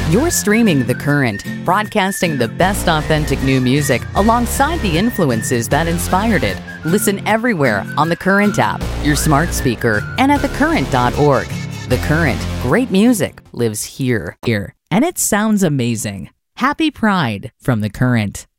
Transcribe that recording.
You're streaming The Current, broadcasting the best authentic new music alongside the influences that inspired it. Listen everywhere on the Current app, your smart speaker, and at thecurrent.org. The Current, great music lives here. And it sounds amazing. Happy Pride from The Current.